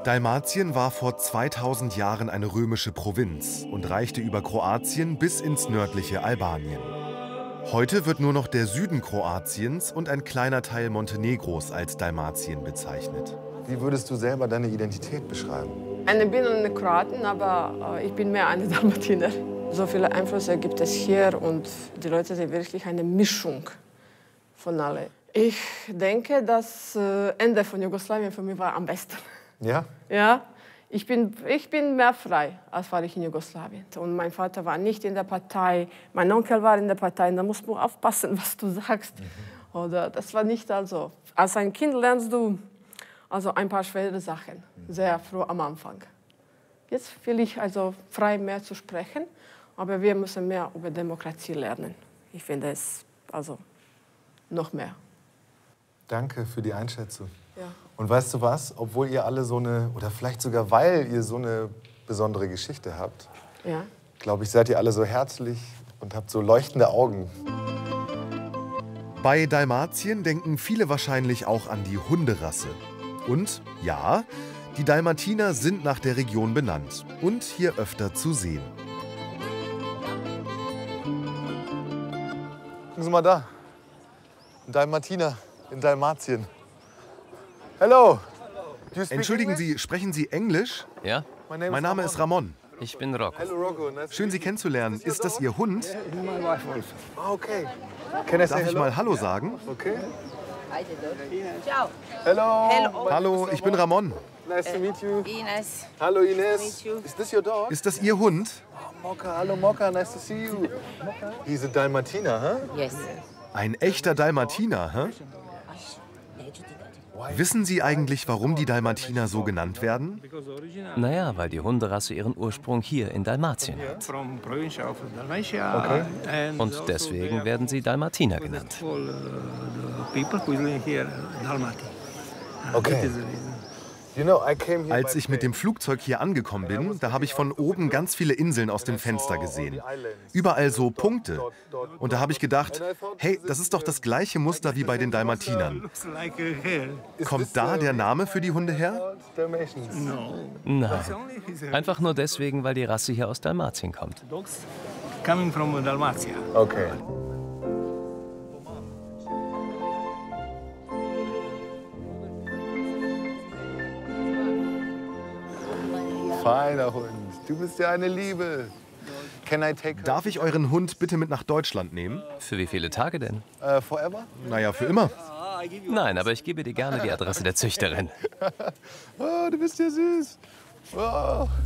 Dalmatien war vor 2000 Jahren eine römische Provinz und reichte über Kroatien bis ins nördliche Albanien. Heute wird nur noch der Süden Kroatiens und ein kleiner Teil Montenegros als Dalmatien bezeichnet. Wie würdest du selber deine Identität beschreiben? Ich bin eine Kroatin, aber ich bin mehr eine Dalmatiner. So viele Einflüsse gibt es hier und die Leute sind wirklich eine Mischung von allen. Ich denke, das Ende von Jugoslawien für mich war am besten. Ja? Ja, ich bin mehr frei, als war ich in Jugoslawien. Und mein Vater war nicht in der Partei, mein Onkel war in der Partei. Da musst du aufpassen, was du sagst. Oder das war nicht also. Als ein Kind lernst du also ein paar schwere Sachen, sehr froh am Anfang. Jetzt will ich also frei mehr zu sprechen, aber wir müssen mehr über Demokratie lernen. Ich finde es also noch mehr. Danke für die Einschätzung. Ja. Und weißt du was? Obwohl ihr alle so eine, oder vielleicht sogar weil ihr so eine besondere Geschichte habt, Ja. glaube ich, seid ihr alle so herzlich und habt so leuchtende Augen. Bei Dalmatien denken viele wahrscheinlich auch an die Hunderasse. Und ja, die Dalmatiner sind nach der Region benannt und hier öfter zu sehen. Gucken Sie mal da. Ein Dalmatiner in Dalmatien. Hello. Do you speak Entschuldigen English? Sie, sprechen Sie Englisch? Ja, Mein Name ist Ramon. ich bin Rock. Hello, Rocco. Nice Schön, Sie kennenzulernen. Ist das Ihr Hund? Ah, okay. Can I say Darf ich hello? mal Hallo sagen? Okay. Ciao. Hello. Hallo, ich bin Ramon. Nice to meet you. Ines. Hallo Ines. meet you. Is this your dog? Ist das Ihr Hund? Oh, Mokka. Hallo Mokka. Nice to see you. He's a Dalmatiner, huh? Yes. Ein echter Dalmatiner, hä? Wissen Sie eigentlich, warum die Dalmatiner so genannt werden? Naja, weil die Hunderasse ihren Ursprung hier in Dalmatien hat. From province of Dalmatia. And Und also deswegen they werden sie Dalmatiner have genannt. all, the people who live here, Dalmati. Okay. That is the reason. You know, I came here Als by ich mit dem Flugzeug hier angekommen bin, da habe ich von oben ganz viele Inseln aus dem Fenster gesehen. Überall so Punkte. Und da habe ich gedacht, hey, das ist doch das gleiche Muster wie bei den Dalmatinern. Looks like a hair. Kommt da der Name für die Hunde her? Dalmatians. No. Nein, Only his einfach nur deswegen, weil die Rasse hier aus Dalmatien kommt. dogs coming from Dalmatia. Okay. Feiner Hund. Du bist ja eine Liebe. Can I take her Darf ich euren Hund bitte mit nach Deutschland nehmen? Für wie viele Tage denn? forever? Naja, für immer. Nein, aber ich gebe dir gerne die Adresse der Züchterin. Oh, du bist ja süß. Oh.